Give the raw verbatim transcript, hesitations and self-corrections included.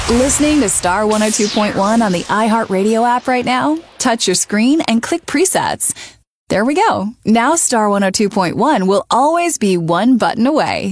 Listening to Star one oh two point one on the iHeartRadio app right now? Touch your screen and click presets. There we go. Now Star one oh two point one will always be one button away.